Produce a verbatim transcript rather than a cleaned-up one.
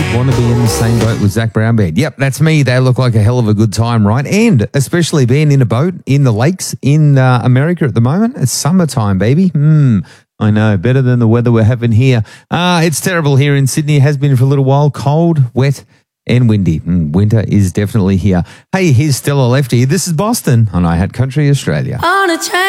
Want to be in the same boat with Zach Brownbed. Yep, that's me. They look like a hell of a good time, right? And especially being in a boat in the lakes in uh, America at the moment. It's summertime, baby. Hmm. I know, better than the weather we're having here. Uh, it's terrible here in Sydney. It has been for a little while. Cold, wet, and windy. Mm, winter is definitely here. Hey, here's Stella Lefty. This is Boston on I Had Country Australia. On a train.